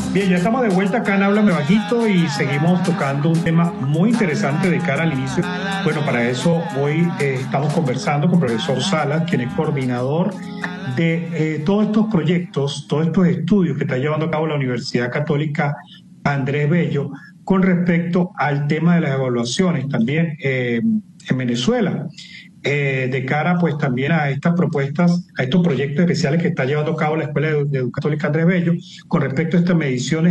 Bien, ya estamos de vuelta acá en Háblame Bajito y seguimos tocando un tema muy interesante de cara al inicio. Bueno, para eso hoy estamos conversando con el profesor Salas, quien es coordinador de todos estos proyectos, todos estos estudios que está llevando a cabo la Universidad Católica Andrés Bello con respecto al tema de las evaluaciones también en Venezuela. De cara pues también a estas propuestas, a estos proyectos especiales que está llevando a cabo la Escuela de Educación Católica Andrés Bello con respecto a estas mediciones